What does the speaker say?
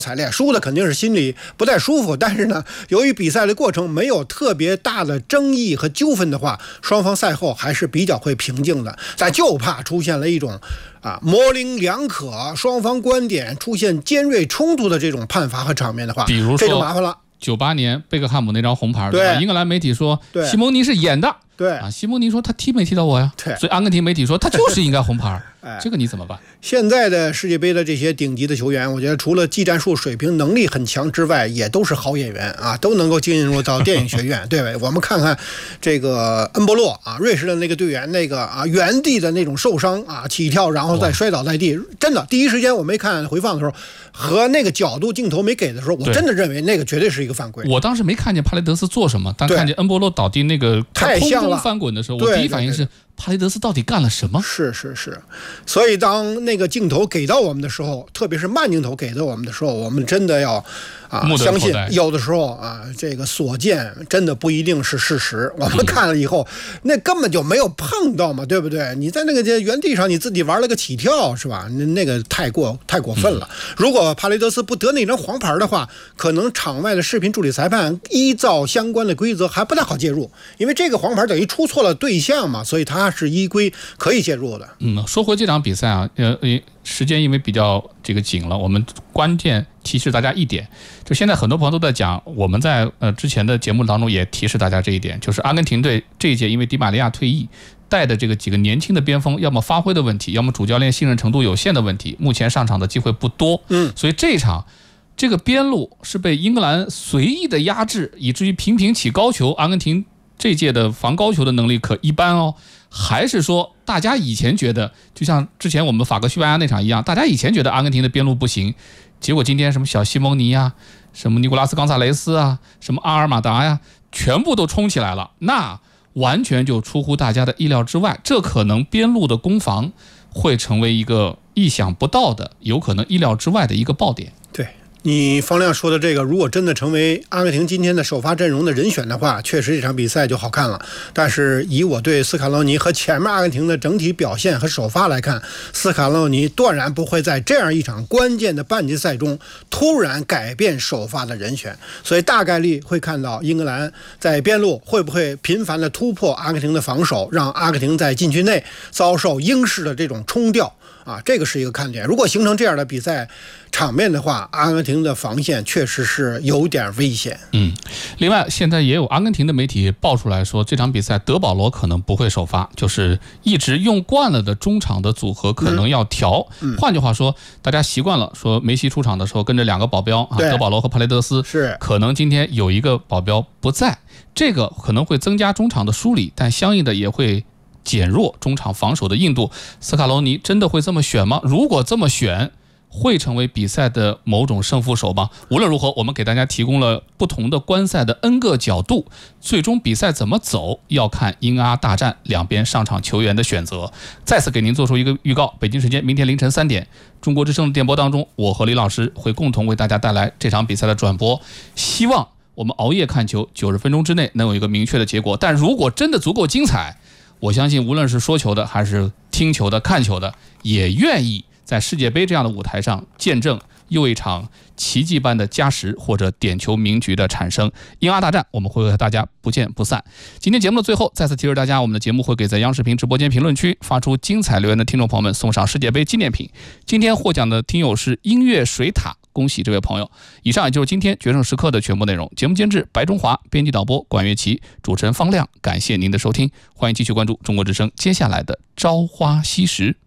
惨烈，输的肯定是心里不太舒服，但是呢，由于比赛的过程没有特别大的争议和纠纷的话，双方赛后还是比较会平静的。但就怕出现了一种模棱两可，双方观点出现尖锐冲突的这种判罚和场面的话， 比如说这就麻烦了。 98年贝克汉姆那张红牌，对吧？英格兰媒体说西蒙尼是演的， 对西蒙尼说他踢没踢到我呀？ 对， 所以阿根廷媒体说他就是应该红牌。这个你怎么办？ 现在的世界杯的这些顶级的球员，我觉得除了技战术水平能力很强之外，也都是好演员啊，都能够进入到电影学院，对吧？我们看看这个恩波洛啊，瑞士的那个队员，那个原地的那种受伤起跳然后再摔倒在地，真的第一时间我没看回放的时候和那个角度镜头没给的时候，我真的认为那个绝对是一个犯规。 我当时没看见帕雷德斯做什么，但看见恩波洛倒地那个太像了翻滚的时候，我第一反应是帕雷德斯到底干了什么？ 是，所以当那个镜头给到我们的时候，特别是慢镜头给到我们的时候，我们真的要相信有的时候这个所见真的不一定是事实。我们看了以后，那根本就没有碰到嘛，对不对？你在那个原地上你自己玩了个起跳，是吧？那个太过分了。如果帕雷德斯不得那张黄牌的话，可能场外的视频助理裁判依照相关的规则还不太好介入，因为这个黄牌等于出错了对象嘛，所以他是依规可以介入的。 说回这场比赛时间因为比较这个紧了，我们关键提示大家一点，就现在很多朋友都在讲，我们在之前的节目当中也提示大家这一点，就是阿根廷队这一届因为迪玛利亚退役，带的这个几个年轻的边锋，要么发挥的问题，要么主教练信任程度有限的问题，目前上场的机会不多。所以这一场这个边路是被英格兰随意的压制，以至于频频起高球。阿根廷这届的防高球的能力可一般哦。还是说大家以前觉得，就像之前我们法国西班牙那场一样，大家以前觉得阿根廷的边路不行，结果今天什么小西蒙尼啊，什么尼古拉斯冈萨雷斯啊，什么阿尔马达呀，全部都冲起来了，那完全就出乎大家的意料之外。这可能边路的攻防会成为一个意想不到的，有可能意料之外的一个爆点。 对，你方亮说的这个，如果真的成为阿根廷今天的首发阵容的人选的话，确实这场比赛就好看了。但是以我对斯卡洛尼和前面阿根廷的整体表现和首发来看，斯卡洛尼断然不会在这样一场关键的半决赛中突然改变首发的人选，所以大概率会看到英格兰在边路会不会频繁的突破阿根廷的防守，让阿根廷在禁区内遭受英式的这种冲吊这个是一个看点。如果形成这样的比赛场面的话，阿根廷的防线确实是有点危险。 另外现在也有阿根廷的媒体爆出来说，这场比赛德保罗可能不会首发，就是一直用惯了的中场的组合可能要调。换句话说，大家习惯了说梅西出场的时候跟着两个保镖德保罗和帕雷德斯， 是可能今天有一个保镖不在，这个可能会增加中场的疏离，但相应的也会减弱中场防守的硬度。斯卡罗尼真的会这么选吗？如果这么选，会成为比赛的某种胜负手吗？无论如何，我们给大家提供了不同的观赛的 N 个角度，最终比赛怎么走要看英阿大战两边上场球员的选择。再次给您做出一个预告，北京时间明天凌晨3点，中国之声的电波当中，我和李老师会共同为大家带来这场比赛的转播。希望我们熬夜看球90分钟之内能有一个明确的结果，但如果真的足够精彩，我相信无论是说球的还是听球的看球的，也愿意在世界杯这样的舞台上见证又一场奇迹般的加时或者点球名局的产生。英阿大战我们会和大家不见不散。今天节目的最后再次提示大家，我们的节目会给在央视频直播间评论区发出精彩留言的听众朋友们送上世界杯纪念品。今天获奖的听友是音乐水塔，恭喜这位朋友。以上也就是今天决胜时刻的全部内容。节目监制白中华，编辑导播管乐琪，主持人方亮。感谢您的收听，欢迎继续关注中国之声接下来的朝花夕拾。